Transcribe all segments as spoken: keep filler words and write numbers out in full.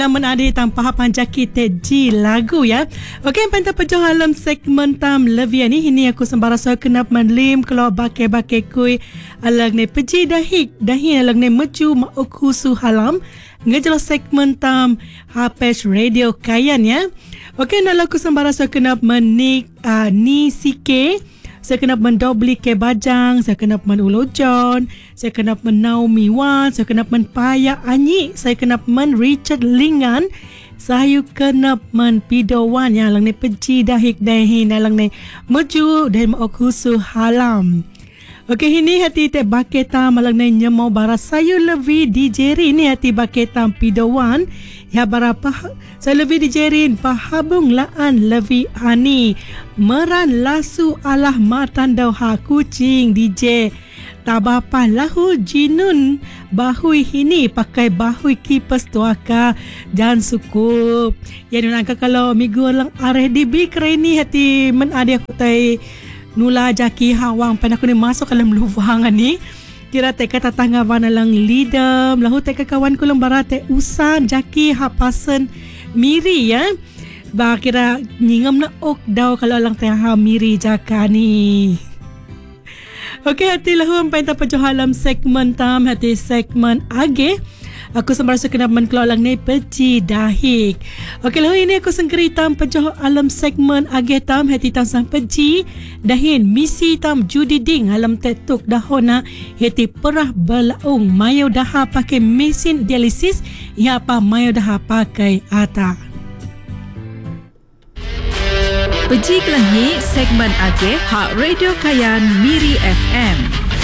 menadi tanpa panjaki teji lagu ya. Okey, pantau pejong alam segmen tam lebih ni. Ini aku sembara so kenap menlim kalau bakai-bakai kui alang ne peji dahik dahin alang ne meju mauku su halam ngejelo segmen tam H P S Radio Kayan ya. Okey, nak aku sembara so kenap menik uh, ni sike. Saya kenap mendobli ke bajang, saya kenap menulojon, saya kenap menaumi wan, saya kenap menpaya anyi, saya kenap men Richard Lingan, saya kenap men pidowan yang lang ni peji dahik dahin yang lang ni meju dan maukusu halam. Okey, ini hati te baketa malang ni nyemau bara sayu levi di jeri ni hati baketa pidowan ya berapa saya lebih dijerin pahabung laan levi ani meran lasu alah matan dauha kucing D J tabapa lahu jinun bahui hini pakai bahui kipas tuaka dan sukup ya nunangka kalau minggu lang areh di bikre ni hati men ada aku tai nula jaki hawang pen aku ni masuk dalam luvangan ni kira teka tatangga wana lang lidam lahu teka kawan ku lembara te usan jaki hapasen miri ya ba kira nyingam na ok daw kalau lang te ha miri jaka ni. Okey, hati lahu ampai ta pejohalam segmen tam hati segmen age aku sembara sekenap menkelau lang ni peji dahik. Okey, lahu ini aku sengkeri tam pejoh alam segmen age tam hati tam sang peji dahin misi tam judi ding alam tetuk dahona hati perah belaung mayo daha pakai mesin dialisis ya apa mayo daha pakai ata. Peji kelangi segmen age hak Radio Kayan Miri F M.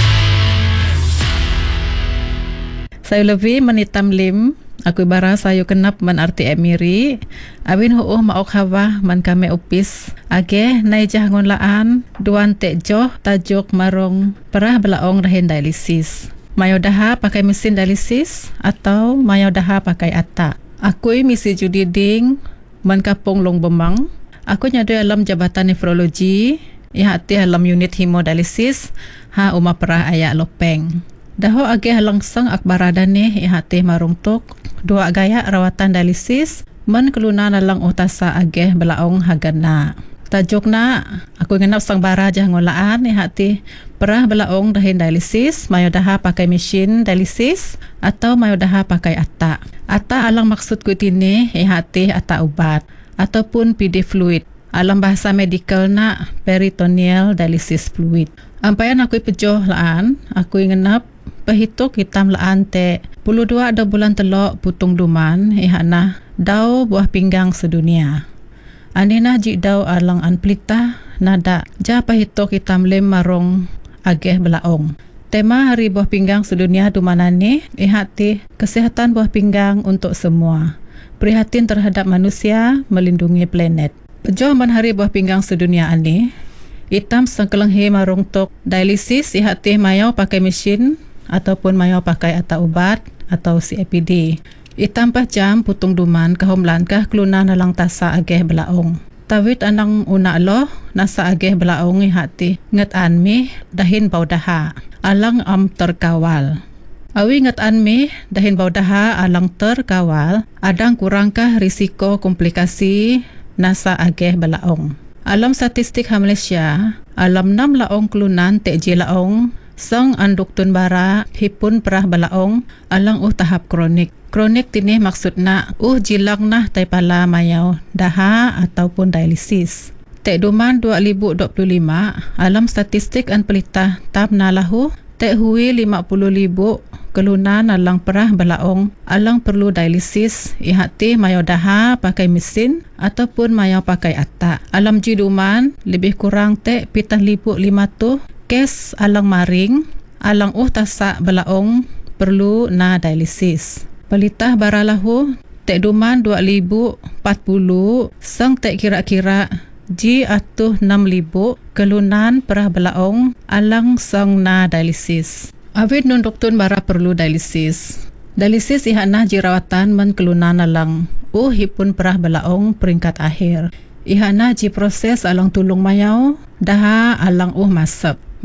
Saya lebih menitam lim aku bara saya kenap man R T M Miri awin ho maok hawa man kame opis age nai jangon laan duan tek joh tajuk marong perah belaong dahin dialisis mayo daha pakai mesin dialisis atau mayo daha pakai ata. Aku misi judi ding man kapong long bemang aku nyadu alam jabatan nefrologi ya hati alam unit hemodialisis ha uma perah ayak lopeng. Daho age langsung akbarada ni ihati marung tok dua gaya rawatan dialisis men keluna nalang utasa age belaong hagana. Tajukna aku ngenap sang bara jah ngolaan ihati perah belaong dahin dialisis mayo daha pakai mesin dialisis atau mayo daha pakai ata. Ata alang maksud ku tini ihati ata ubat ataupun P D fluid. Alam bahasa medical na peritoneal dialysis fluid. Ampayan aku pejoh laan aku ngenap pahitok hitam laan te puluh dua ada bulan telok putung duman ihana daw buah pinggang sedunia. Anina ji daw alang anplita nada ja pahitok hitam lem marong ageh belaong. Tema hari buah pinggang sedunia dumanane ihati kesehatan buah pinggang untuk semua. Prihatin terhadap manusia melindungi planet. Pejoh man hari buah pinggang sedunia ani hitam sangkelenghe marong tok dialisis ihati mayau pakai mesin ataupun mayo pakai ata ubat atau C A P D. Itampah jam putung duman kahomlan kah keluna nalang tasa ageh belaong. Tawit anang una loh nasa ageh belaong ihati nget anmi dahin baudaha alang am terkawal. Awi nget anmi dahin baudaha alang terkawal adang kurangkah risiko komplikasi nasa ageh belaong. Alam statistik ha Malaysia alam enam laong kelunan tekji laong sang anduk tun bara hipun perah belaong alang uh tahap kronik. Kronik tini maksudna uh jilang nah taipala mayau daha ataupun dialisis. Tek duman dua ribu dua puluh lima alam statistik an pelita tab nalahu tek hui lima puluh ribu kelunan alang perah belaong alang perlu dialisis ihati mayau daha pakai mesin ataupun mayau pakai ata. Alam jiduman lebih kurang tek pitah ribu lima tu kes alang maring alang uh tasa belaong perlu na dialisis. Pelitah baralahu tek duman dua ribu empat puluh sang tek kira-kira ji atuh enam ribu kelunan perah belaong alang sang na dialisis. Awit nun doktun bara perlu dialisis. Dialisis ihana jirawatan men kelunan alang uh hipun perah belaong peringkat akhir. Ihana ji proses alang tulung mayau daha alang uh masap.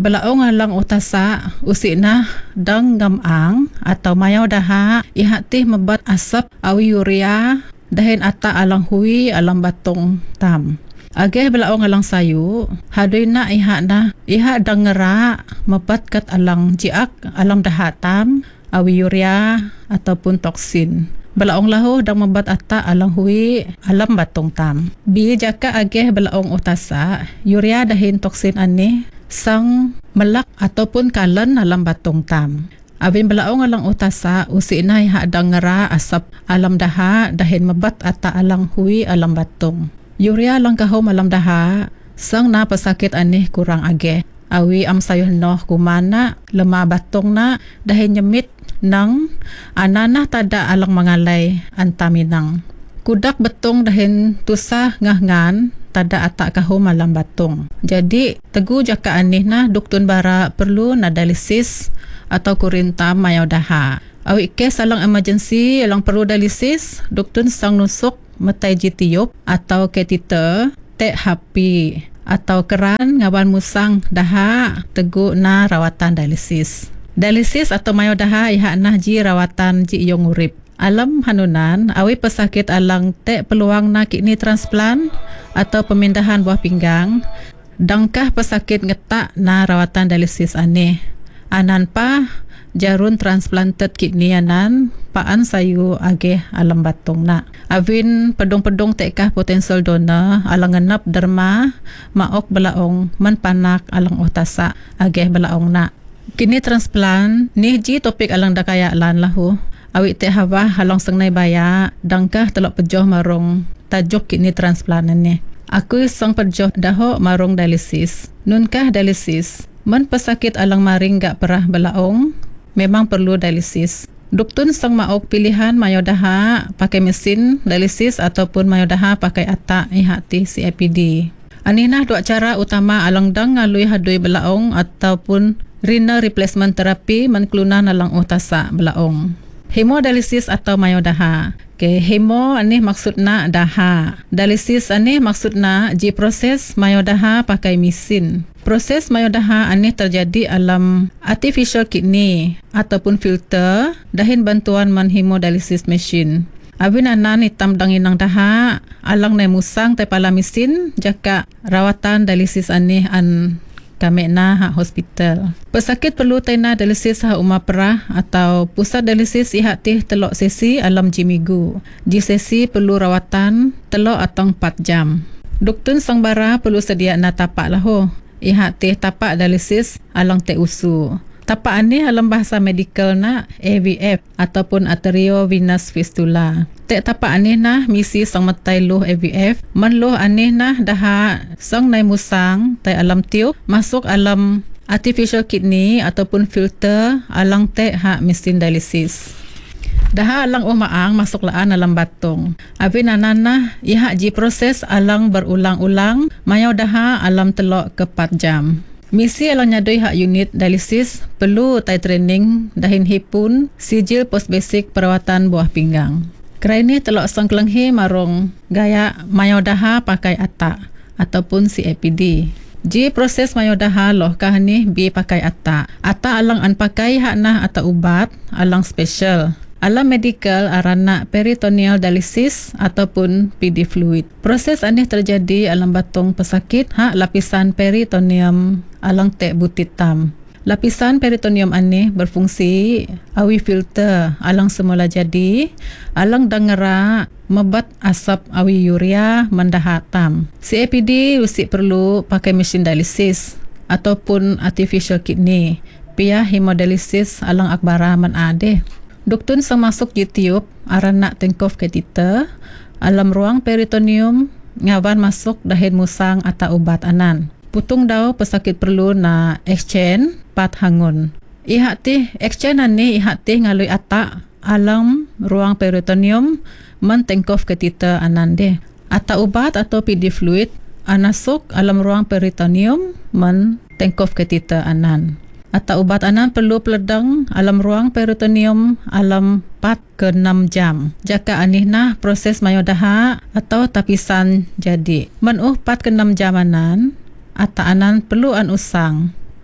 belaong alang utasa usina dang gamang atau mayau daha ihati mebat asap awi urea dahin ata alang hui alang batong tam. Ageh belaong alang sayu hadoy na iha na iha dang ngera mebat kat alang jiak alang daha tam awi urea ataupun toksin. Belaong lahu dang membat ata alang hui alam batong tam. Bi jaka ageh belaong utasa urea dahin toksin ani sang melak ataupun kalan alam batong tam. Abin belaong alang utasa usi na iha dang ngera asap alam daha dahin mebat ata alang hui alam batong. Urea lang kahom alam daha sang na pasakit ani kurang ageh. Awi am sayuh noh kumana lemah batong na dahin nyemit nang anana tada alang mangalay antaminang. Kudak betong dahin tusah ngangan tada atak kahum alam batong. Jadi tegu jaka anih na duktun bara perlu na dialisis atau kurintam mayau daha. Awi kes alang emergency alang perlu dialisis duktun sang nusuk metai jitiup atau catheter tek hapi atau keran ngawan musang daha tegu na rawatan dialisis. Dialisis atau mayau daha iha nah ji rawatan ji yong urip. Alam hanunan awi pesakit alang tek peluang na kidney transplant atau pemindahan buah pinggang. Dangkah pesakit ngetak na rawatan dialisis aneh. Anan pa jarun transplanted kidney anan paan sayu ageh alam batong na. Avin pedong-pedong tekkah potential donor alang ngenap derma maok belaong manpanak alang utasa ageh belaong na. Kini transplant ni ji topik alang dakaya lan lahu. Awit te hawa halong sengnai baya dangkah telok pejoh marong tajuk kini transplant ni. Aku sang pejoh daho marong dialisis. Nunkah dialisis? Men pesakit alang maring gak perah belaong memang perlu dialisis. Duktun sang maok pilihan mayau daha pakai mesin dialisis ataupun mayau daha pakai atak ihati C A P D. Aninah dua cara utama alang dang ngalui hadui belaong ataupun renal replacement therapy menklunan alang utasa belaong. Hemodialisis atau mayau daha. Okay, hemo ani maksudna daha. Dialisis ani maksudna ji proses mayau daha pakai mesin. Proses mayau daha ani terjadi alam artificial kidney ataupun filter dahin bantuan man hemodialisis machine. Abin anan hitam dang inang daha alang nai musang te pala mesin jaka rawatan dialisis ani an kami na ha hospital. Pesakit perlu taina dialisis ha umah perah atau pusat dialisis ihati telok sesi alam jimigu. Di sesi perlu rawatan telok atau empat jam. Duktun sang bara perlu sedia na tapak lahu. Ihati tapak dialisis alang te usu. Tapak ani alam bahasa medical na A V F ataupun arteriovenous fistula. Tek tapak ani nah misi sang metai luh A V F, man luh ani nah daha sang nai musang tai alam tiup masuk alam artificial kidney ataupun filter alang tek hak mesin dialisis. Daha alang umaang masuk laan alam batong. Abin anana iha ji proses alang berulang-ulang mayau daha alam telok ke empat jam. Misi alang nyadoi hak unit dialisis perlu tai training dahin hipun sijil post basic perawatan buah pinggang. Kerana telok sang kelenghi marong gaya mayau daha pakai atak ataupun C A P D. Ji proses mayau daha loh kah ni bi pakai atak. Atak alang an pakai hak nah atau ubat alang special. Alam medical arana peritoneal dialisis ataupun P D fluid. Proses ini terjadi alam batong pesakit hak lapisan peritoneum alang tek butit tam. Lapisan peritoneum ini berfungsi awi filter alang semula jadi alang dangera mebat asap awi urea mendahatam. C A P D usik perlu pakai mesin dialisis ataupun artificial kidney. Pia hemodialisis alang akbara man ade. Duktun sang masuk di tiup arana tengkov catheter alam ruang peritoneum ngawan masuk dahin musang atau ubat anan. Putung daw pesakit perlu na exchange pat hangun. Ihati exchange ani ihati ngalui atak alam ruang peritoneum men tengkov catheter anan de. Ata ubat atau P D fluid anasuk alam ruang peritoneum men tengkov catheter anan. Atau ubat anan perlu peledang alam ruang peritoneum alam empat ke enam jam. Jaka anih nah proses mayau daha atau tapisan jadi. Menuh empat ke enam jam anan, ata anan perlu an usang.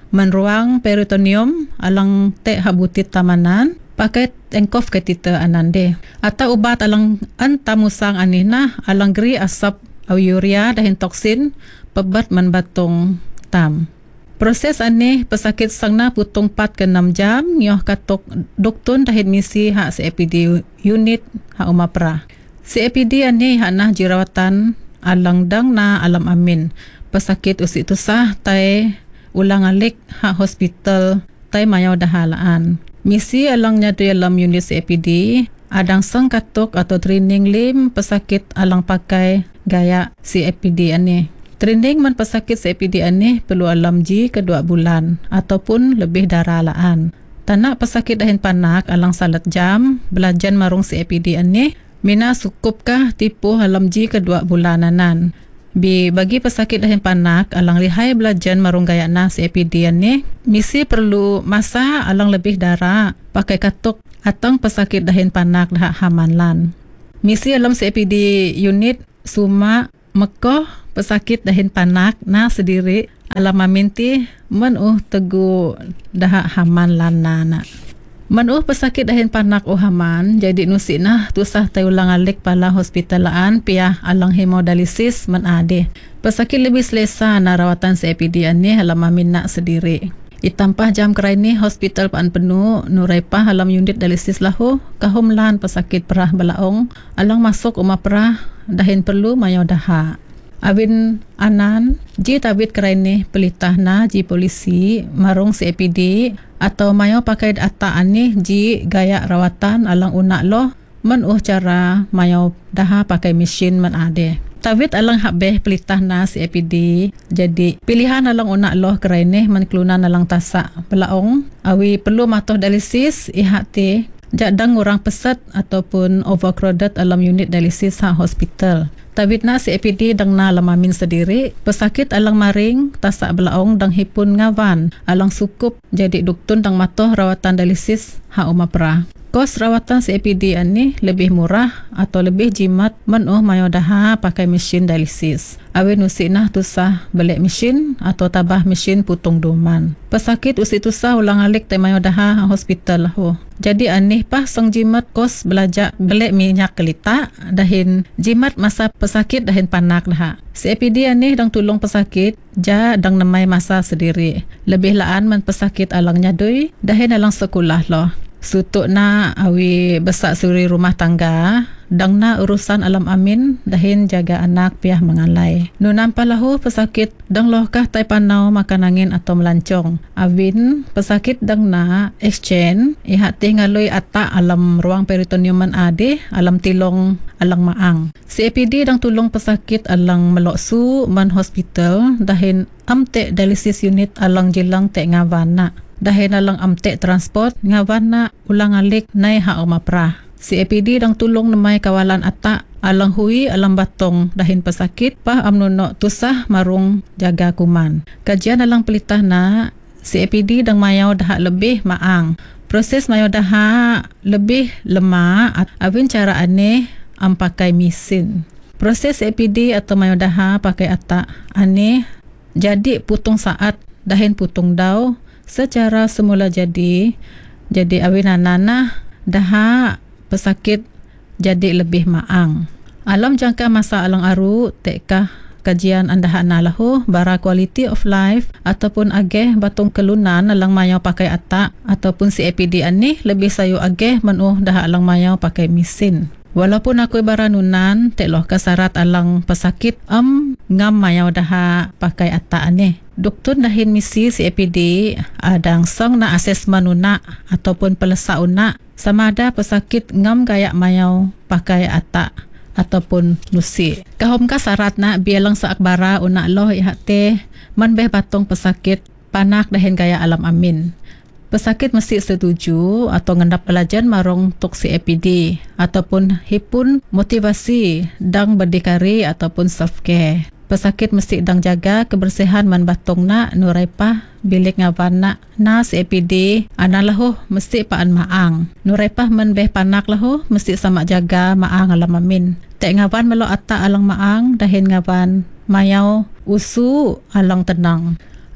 menruang peritoneum alang te habutit tamanan pakai engkof ketita anande atau ubat alang antamusang anina alang geri asap au urea dahin toksin pebat menbatong tam. Proses ane pesakit sangna putung empat ke enam jam nyoh katok doktor dahin misi hak C A P D unit hak umapra. C A P D ane hak nah jirawatan alang dang na alam amin. Pesakit usik tusah tai ulang alik hak hospital tai mayau dahalaan. Misi alang nyadu alam unit C A P D adang sang katok atau training lim pesakit alang pakai gaya C A P D ane. Training man pesakit C A P D ane perlu alam ji kedua bulan ataupun lebih daralaan. Tanak pesakit dahin panak alang salat jam belajan marung C A P D ane mina sukupkah tipu alam ji kedua bulananan. Bi bagi pesakit dahin panak alang lihai belajan marung gaya na C A P D ane misi perlu masa alang lebih dara pakai katuk atang pesakit dahin panak dah hamanlan. Misi alam C A P D unit suma mekoh pesakit dahin panak na sendiri alam aminti menuh tegu dah haman lana na. Menuh pesakit dahin panak oh haman jadi nusik nah tusah tay ulang alik pala hospitalaan piah alang hemodialisis men ade. Pesakit lebih selesa na rawatan C A P D ane alam amin nak sendiri. Itampah jam kerai ni hospital paan penuh nurai pah alam unit dialisis lahu kahumlan pesakit perah balaong alang masuk umah perah dahin perlu mayau daha. Awin anan ji tabit kerai ni pelitah na ji polisi marung C A P D atau mayau pakai data ani ji gaya rawatan alang unak loh menuh cara mayau daha pakai mesin men ade. Tawit alang habeh pelitah na C A P D jadi pilihan alang unak loh kerai ni menklunan alang tasak belaong awi perlu matoh dialisis ihati jadang orang pesat ataupun overcrowded alam unit dialisis ha hospital. Tawit na C A P D dang na lamamin sendiri pesakit alang maring tasak belaong dang hipun ngawan alang sukup jadi duktun dang matoh rawatan dialisis ha umapra. Kos rawatan C A P D ani lebih murah atau lebih jimat menuh mayo daha pakai mesin dialisis. Awin usik nah tusah balik mesin atau tabah mesin putung duman. Pesakit usik tusah ulang alik te mayo daha hospital ho. Jadi anih pah sang jimat kos belajar balik minyak kelita dahin jimat masa pesakit dahin panak dah. C A P D anih dang tulung pesakit ja dang namai masa sendiri. Lebih laan man pesakit alang nyadui dahin alang sekolah loh. Sutuk na awi besak suri rumah tangga dang na urusan alam amin dahin jaga anak piah mengalai. Nunam palahu pesakit dang lohkah tai panau makan angin atau melancong. Awin pesakit dang na exchange ihati ngalui atak alam ruang peritoneum ade alam tilong alang maang. C A P D dang tulung pesakit alang meloksu man hospital dahin amte dialisis unit alang jilang te ngawana. Dahin alang amte transport ngawan na ulang alik nai ha umapra. C A P D dang tulong namay kawalan ata alang hui alang batong dahin pesakit pa amnuno tusah marung jaga kuman. Kajian alang pelitah na C A P D dang mayau daha lebih maang. Proses mayau daha lebih lemah at awin cara aneh am pakai mesin. Proses C A P D atau mayau daha pakai ata aneh jadi putung saat dahin putung daw secara semula jadi jadi awin nana daha pesakit jadi lebih maang. Alam jangka masa alang aru tekah kajian andahan nalahu bara quality of life ataupun ageh batung kelunan alang mayau pakai atak ataupun C A P D ani lebih sayu ageh menuh daha alang mayau pakai mesin. Walaupun aku baranunan tekloh kasarat alang pesakit am ngam mayau daha pakai atak ane. Doktor dahin misi C A P D adang sang na asesmen una ataupun pelesa una sama ada pesakit ngam gaya mayau pakai atak ataupun nusi. Kahom kasarat na bialang sa akbara una loh ihate manbeh batong pesakit panak dahin gaya alam amin. Pesakit mesti setuju atau ngendap pelajan marong tok C A P D ataupun hipun motivasi dang berdikari ataupun self care. Pesakit mesti dang jaga kebersihan man batong na nuraipah bilik ngawan na na C A P D analah mesti paan maang. Nuraipah man beh panak lahu mesti sama jaga maang alam amin. Tek ngawan melo ata alang maang dahin ngawan mayau usu alang tenang.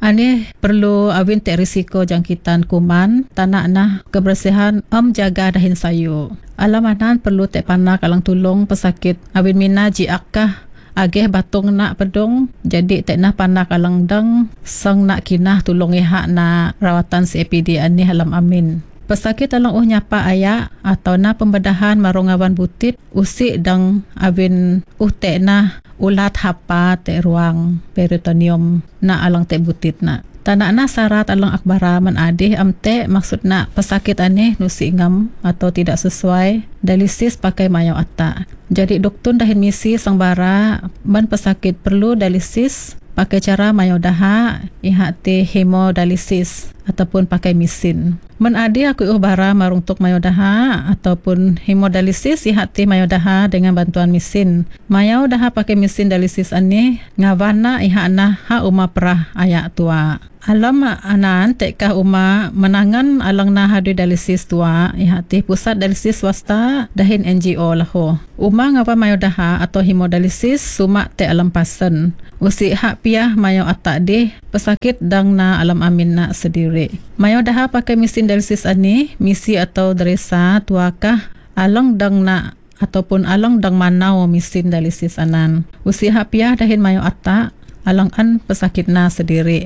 Ani perlu awin te risiko jangkitan kuman, tanak nah kebersihan am jaga dahin sayu. Alamanan perlu te panak alang tulung pesakit awin mina jiakah ageh batung nak pedung, jadi te nah panak alang dang sang nak kinah tulung ihak na rawatan C A P D ani halam amin. Pesakit alang uh nyapa ayak atau na pembedahan marungawan butit usik dang awin uh te nah ulat hapa te ruang peritoneum na alang te butit na. Tanak na syarat alang akbara man adih am te maksud na pesakit aneh nusi ngam atau tidak sesuai dialisis pakai mayau atak. Jadi doktor dahin misi sang bara man pesakit perlu dialisis pakai cara mayau daha ihak te hemodialisis ataupun pakai mesin. Man adi aku uh bara marung tuk mayau daha ataupun hemodialisis ihak te mayau daha dengan bantuan mesin. Mayau daha pakai mesin dialisis ani ngawana ihak na ha uma perah ayak tua. Alam anan tekkah uma menangan alang na hadu dialisis tua ihak te pusat dialisis swasta dahin N G O laho. Uma ngapa mayau daha atau hemodialisis sumak te alam pasen. Usi hak piah mayau atak deh pesakit dang na alam amin na sendiri. Mayau daha pakai mesin dialisis ani misi atau deresa tuakah alang dang na ataupun alang dang manau mesin dialisis anan. Usi hak piah dahin mayau atak alang an pesakit na sendiri.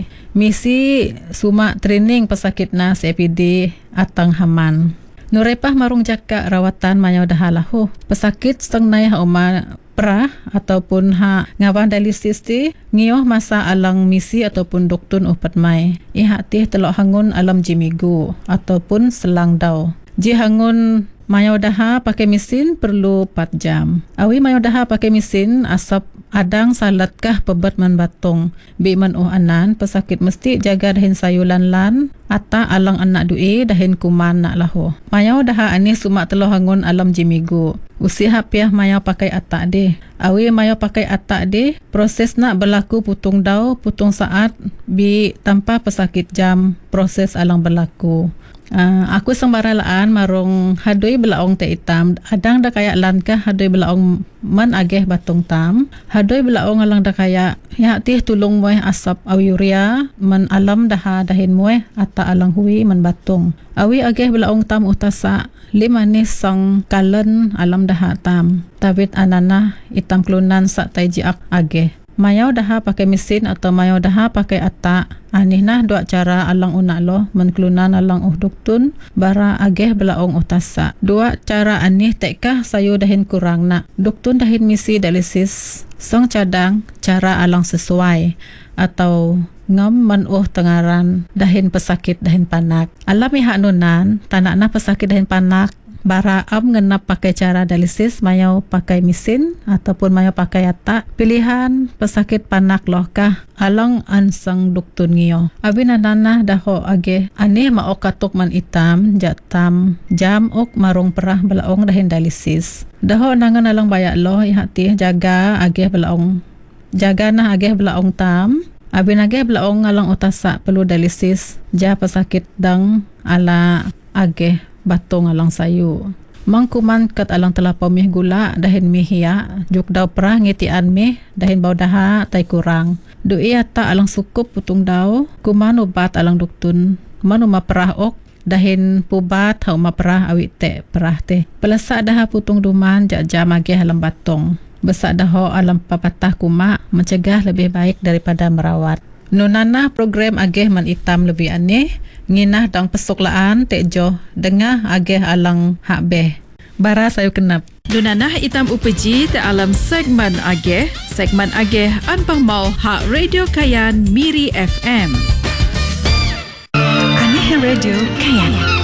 Misi sumak training pesakit na C A P D atang haman. Nurepah marung jaka rawatan mayau daha lahu. Pesakit seteng nai ha uma pra ataupun ha ngawan dialisis ti ngioh masa alang misi ataupun doktun upat mai. Ihak ti telok hangun alam jimigu ataupun selang daw. Ji hangun mayau daha pakai mesin perlu empat jam. Awi mayau daha pakai mesin asap adang salatkah pebat man batung. Bi man uh anan pesakit mesti jaga dahin sayulan lan ata alang anak du'i dahin kuman nak lahu. Mayau daha ani sumak teloh hangun alam jimigu. Usiha piah mayau pakai atak deh. Awi mayau pakai atak deh, proses nak berlaku putung daw, putung saat bi tanpa pesakit jam proses alang berlaku. Uh, aku sembara laan marung hadui belaong te hitam adang dah kayak lan kah hadui belaong man ageh batung tam hadui belaong alang dah kayak ya tih tulung mueh asap awi uria man alam dah dahin mueh ata alang hui man batung awi ageh belaong tam utasa lima ni sang kalen alam dah tam tabit anana hitam kelunan sak taijiak ageh. Mayau daha pakai mesin atau mayau daha pakai atak. Anih nah dua cara alang unak loh menklunan alang uh duktun bara ageh belaong utasa. Dua cara anih tekkah sayu dahin kurang nak. Duktun dahin misi dialisis song cadang cara alang sesuai atau ngam man uh tengaran dahin pesakit dahin panak. Alami hak nunan tanak na pesakit dahin panak bara am ngenap pakai cara dialisis mayau pakai mesin ataupun mayau pakai atak. Pilihan pesakit panak loh kah alang ansang duktun ngiyo. Abin anana daho age aneh mau katuk man itam jatam jam ok marung perah belaong dahin dialisis. Daho nangan alang bayak loh ihati jaga age belaong jaga nah age belaong tam. Abin age belaong alang utasa perlu dialisis ja pesakit dang ala age batung alang sayu. Mangkuman kat alang telapau mih gula dahin mih ya juk daw perah ngitian mih dahin bau daha tai kurang. Dui ata alang sukup putung daw kuman ubat alang duktun manu ma perah ok dahin pubat hau ma perah awit te perah te. Pelesak daha putung duman jak jam agih alam batung. Besak daho alam papatah kuma mencegah lebih baik daripada merawat. Nunana program agih man itam lebih aneh nginah dang pesuklaan tekjo dengah agih alang hak beh. Bara sayu kenap. Nunana itam upeji te alam segmen agih, segmen agih anpang mau hak Radio Kayan Miri F M. Aneh Radio Kayan.